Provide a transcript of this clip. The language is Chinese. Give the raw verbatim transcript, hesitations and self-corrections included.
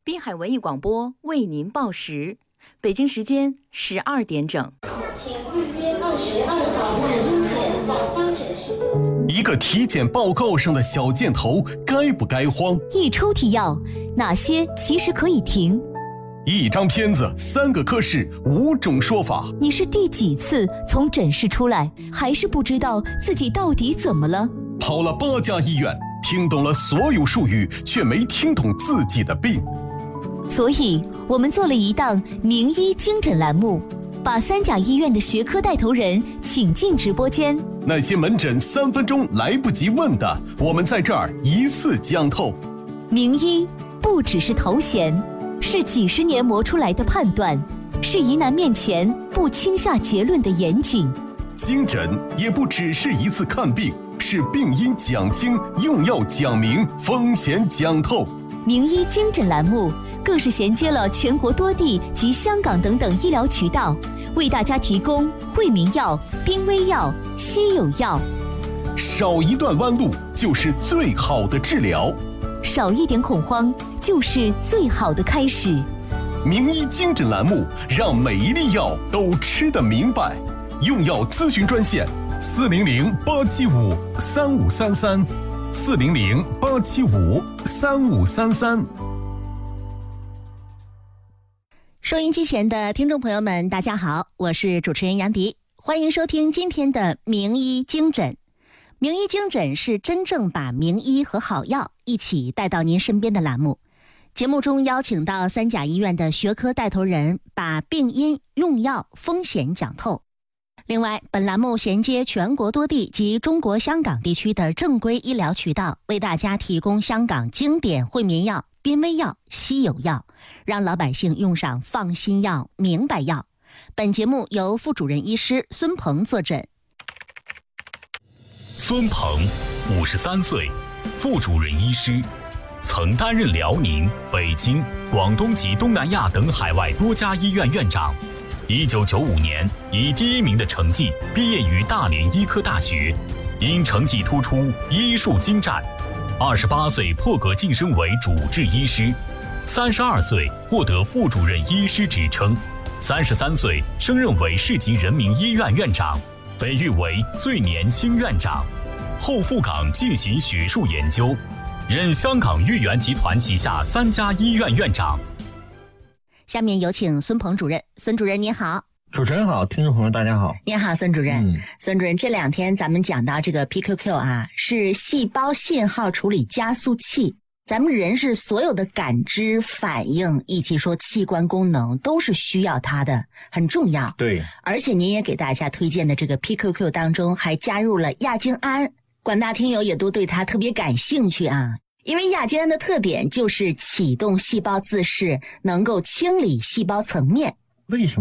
滨海文艺广播为您报时，北京时间十二点整。 请预约二十二号男婴检到发诊时间。 一个体检报告上的小箭头该不该慌？ 一抽屉药，哪些其实可以停？ 一张片子，三个科室，五种说法。 你是第几次从诊室出来，还是不知道自己到底怎么了？ 跑了八家医院，听懂了所有术语，却没听懂自己的病。 所以我们做了一档名医精诊栏目，把三甲医院的学科带头人请进直播间。 那些门诊三分钟来不及问的，我们在这儿一次讲透。 名医不只是头衔，是几十年磨出来的判断，是疑难面前不轻下结论的严谨。 精诊也不只是一次看病，是病因讲清，用药讲明，风险讲透。 名医精诊栏目更是衔接了全国多地及香港等等医疗渠道，为大家提供惠民药、濒危药、稀有药。 少一段弯路就是最好的治疗， 少一点恐慌就是最好的开始。 名医精诊栏目让每一粒药都吃得明白。用药咨询专线：四零零八七五三五三三，四零零八七五三五三三。 收音机前的听众朋友们，大家好，我是主持人杨迪，欢迎收听今天的名医精诊。名医精诊是真正把名医和好药一起带到您身边的栏目。节目中邀请到三甲医院的学科带头人，把病因、用药、风险讲透。另外，本栏目衔接全国多地及中国香港地区的正规医疗渠道，为大家提供香港经典惠民药、濒危药、稀有药，让老百姓用上放心药、明白药。本节目由副主任医师孙鹏坐诊。 孙鹏，五十三岁，副主任医师，曾担任辽宁、北京、广东及东南亚等海外多家医院院长。一九九五年以第一名的成绩毕业于大连医科大学，因成绩突出，医术精湛。二十八岁破格晋升为主治医师，三十二岁获得副主任医师职称，三十三岁升任为市级人民医院院长，被誉为最年轻院长。后赴港进行学术研究，任香港豫园集团旗下三家医院院长。 下面有请孙鹏主任。孙主任您好。 主持人好，听众朋友大家好。 您好，孙主任。 嗯、 孙主任，这两天咱们讲到这个 P Q Q 啊，是细胞信号处理加速器。咱们人是所有的感知、反应以及说器官功能都是需要它的，很重要。 对。 而且您也给大家推荐的这个 P Q Q 当中还加入了亚精胺，广大听友也都对它特别感兴趣啊。因为亚精胺的特点就是启动细胞自噬，能够清理细胞层面。 为什么